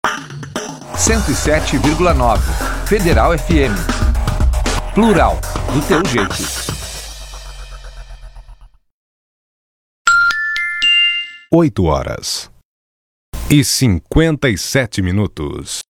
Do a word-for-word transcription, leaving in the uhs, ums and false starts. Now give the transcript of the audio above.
cento e sete vírgula nove Federal F M. Plural, do teu jeito. Oito horas e cinquenta e sete minutos.